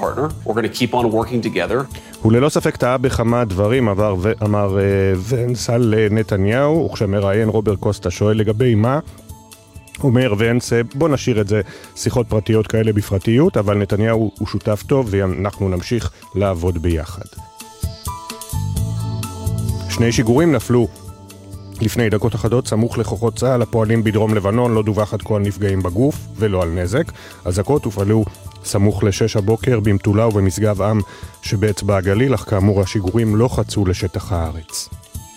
partner. We're going to keep on working together. הוא ללא ספק טעה בכמה דברים, אמר ונס על נתניהו, וכשמראיין רוברט קוסטה שואל לגבי מה, אומר ונס, בוא נשאיר את זה שיחות פרטיות כאלה בפרטיות, אבל נתניהו הוא שותף טוב ואנחנו נמשיך לעבוד ביחד. שני שיגורים נפלו לפני דקות אחדות סמוך לכוחות צה"ל הפועלים בדרום לבנון, לא דווח עד כה על נפגעים בגוף ולא על נזק. אזעקות הופעלו סמוך ל-6 הבוקר במטולה ובמשגב עם שבאצבע הגליל, אך כאמור השיגורים לא חצו לשטח הארץ.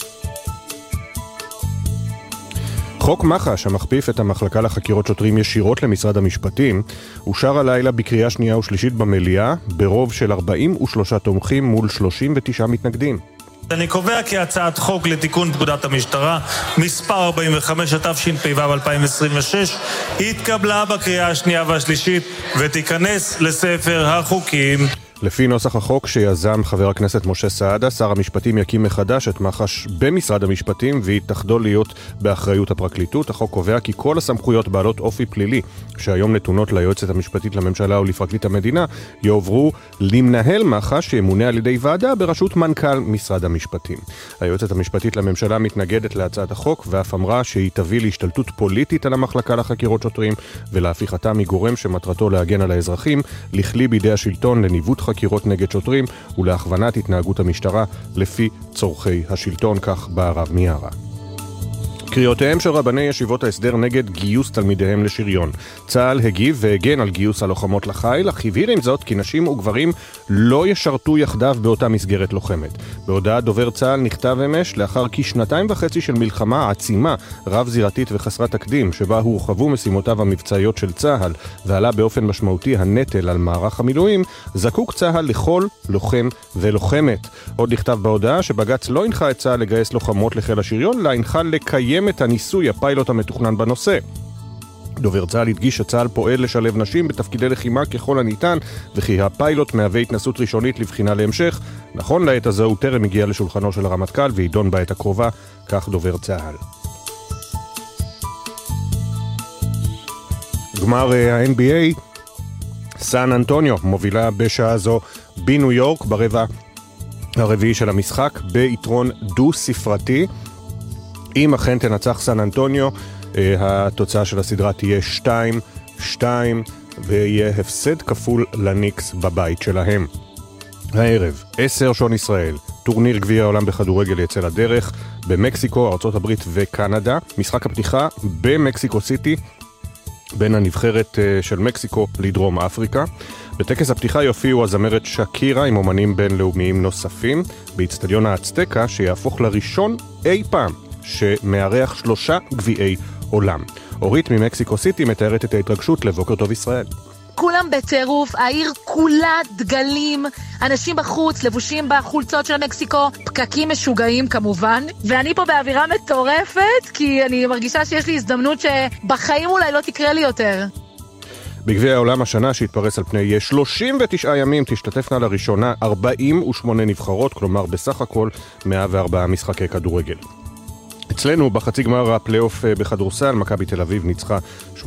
חוק מח"ש המכפיף את המחלקה לחקירות שוטרים ישירות למשרד המשפטים אושר הלילה בקריאה שנייה ושלישית במליאה ברוב של 43 תומכים מול 39 מתנגדים. אני קובע כי הצעת חוק לתיקון פקודת המשטרה מספר 45 התשפ"ו 2026 התקבלה בקריאה השנייה והשלישית ותיכנס לספר החוקים. לפי נוסח החוק שיזם חבר הכנסת משה סעדה, שר המשפטים יקים מחדש את מח"ש במשרד המשפטים והיא תחדל להיות באחריות הפרקליטות. החוק קובע כי כל הסמכויות בעלות אופי פלילי שהיום נתונות ליועצת המשפטית לממשלה ולפרקליט המדינה יועברו למנהל מח"ש שימונה על ידי ועדה בראשות מנכ"ל משרד המשפטים. היועצת המשפטית לממשלה מתנגדת להצעת החוק ואף אמרה שהיא תביא להשתלטות פוליטית על המחלקה לחקירות שוטרים ולהפיכתה מגורם שמטרתו להגן על האזרחים לכלי בידי השלטון לניווט חקירות נגד שוטרים ולהכוונת התנהגות המשטרה לפי צורכי השלטון, כך בערב מיארה. קריאותיהם של רבני ישיבות ההסדר נגד גיוס תלמידיהם לשריון. צה"ל הגיב והגן על גיוס הלוחמות לחיל, אך הבהיר עם זאת כי נשים וגברים לא ישרתו יחדיו באותה מסגרת לוחמת. בהודעת דובר צה"ל נכתב אמש לאחר כ2.5 של מלחמה עצימה, רב זירתית וחסרת תקדים, שבה הורחבו משימותיו המבצעיות של צה"ל ועלה באופן משמעותי הנטל על מערך המילואים, זקוק צה"ל לכל לוחם ולוחמת. עוד נכתב בהודעה שבג"ץ לא הנחה את צה"ל לגייס לוחמות לחיל השריון, אלא הנחה לקיים את הניסוי, הפיילוט המתוכנן בנושא. דובר צה"ל הדגיש שצה"ל פועל לשלב נשים בתפקידי לחימה ככל הניתן, וכי הפיילוט מהווה התנסות ראשונית לבחינה להמשך. נכון לעת הזו הוא טרם הגיע לשולחנו של הרמטכ"ל וידון בעת הקרובה, כך דובר צה"ל. גמר ה-NBA, סן אנטוניו מובילה בשעה זו בניו יורק ברבע הרביעי של המשחק ביתרון דו ספרתי. אם אכן תנצח סן אנטוניו, התוצאה של הסדרה תהיה 2-2 ויהיה הפסד כפול לניקס בבית שלהם. הערב, 10 שעון ישראל, טורניר גביע העולם בכדורגל יצא לדרך במקסיקו, ארצות הברית וקנדה. משחק הפתיחה במקסיקו סיטי בין הנבחרת של מקסיקו לדרום אפריקה. בטקס הפתיחה יופיעו הזמרת שקירה עם אומנים בינלאומיים נוספים באצטדיון האצטקה שיהפוך לראשון אי פעם שמארח 3 גביעי עולם. אורית ממקסיקו סיטי מתארת את ההתרגשות לבוקר טוב ישראל. כולם בטירוף, העיר כולה דגלים, אנשים בחוץ לבושים בחולצות של מקסיקו, פקקים משוגעים כמובן, ואני פה באווירה מטורפת כי אני מרגישה שיש לי הזדמנות שבחיים אולי לא תקרה לי יותר. בגביע העולם השנה שהתפרס על פני 39 ימים תשתתפנה לראשונה 48 נבחרות, כלומר בסך הכל 104 משחקי כדורגל. אצלנו בחצי גמר הפלייאוף בכדורסל, מכבי תל אביב ניצחה 84-74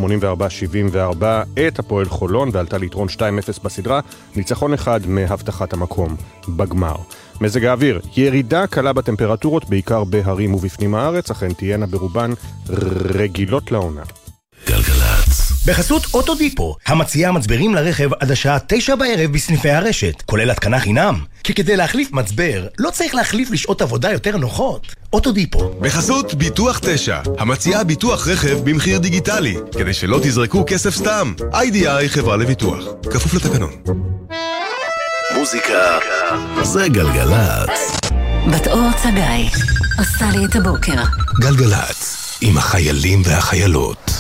את הפועל חולון ועלתה ליתרון 2-0 בסדרה, ניצחון אחד מהבטחת המקום בגמר. מזג האוויר, ירידה קלה בטמפרטורות בעיקר בהרים ובפנים הארץ, אכן תהיינה ברובן רגילות לעונה. גלגלצ. בחסות אוטודיפו, המציעה מצברים לרכב עד השעה 9 בערב בסניפי הרשת, כולל התקנה חינם. כי כדי להחליף מצבר, לא צריך להחליף לשעות עבודה יותר נוחות. אוטודיפו. בחסות ביטוח 9, המציעה ביטוח רכב במחיר דיגיטלי, כדי שלא תזרקו כסף סתם. IDI חברה לביטוח, כפוף לתקנון. מוזיקה זה גלגלצ. בת אור צגאי עושה לי את הבוקר. גלגלצ, עם החיילים והחיילות.